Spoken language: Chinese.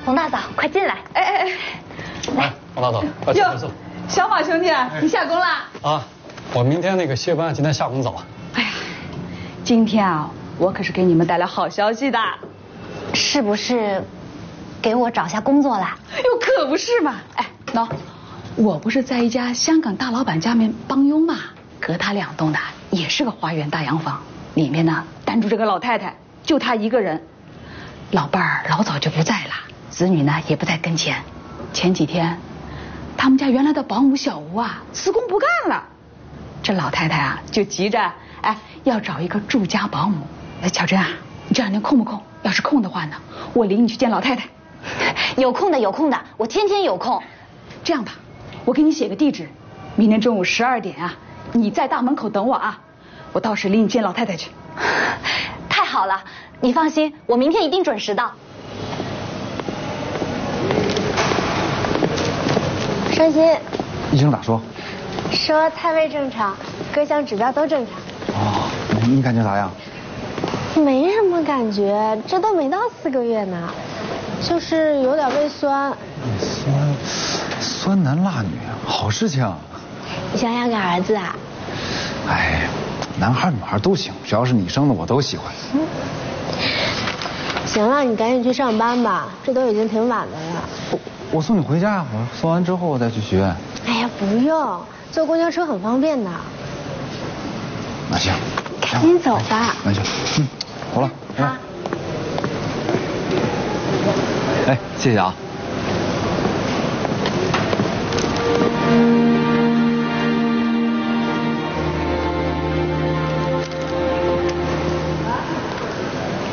冯大嫂，快进来。 来，冯大嫂，快坐坐。 小马兄弟，你下工啦？ 啊，我明天那个歇班，今天下工早。 哎呀，今天啊，我可是给你们带来好消息的。 是不是给我找下工作啦？ 哟，可不是嘛。哎，喏，我不是在一家香港大老板家面帮佣嘛，隔他2栋的也是个花园大洋房，里面呢单住这个老太太，就她一个人。老伴儿老早就不在了，子女呢也不在跟前。前几天，他们家原来的保姆小吴啊辞工不干了，这老太太啊就急着要找一个住家保姆。巧珍啊，你这2天空不空？要是空的话呢，我领你去见老太太。 有空的，我天天有空。 这样吧，我给你写个地址，明天中午12点啊，你在大门口等我啊，我到时领你见老太太去。 太好了，你放心，我明天一定准时到。 伤心。 医生咋说？ 说胎位正常，各项指标都正常。 哦，你感觉咋样？ 没什么感觉，这都没到4个月呢，就是有点胃酸。 酸男辣女，好事情。 你想要个儿子啊？ 哎，男孩女孩都行，只要是你生的我都喜欢。 行了，你赶紧去上班吧，这都已经挺晚的了。 我送你回家，我送完之后我再去学院。 哎呀，不用，坐公交车很方便的。 那行， 赶紧走吧。 那行，走了。 好。 哎，谢谢啊。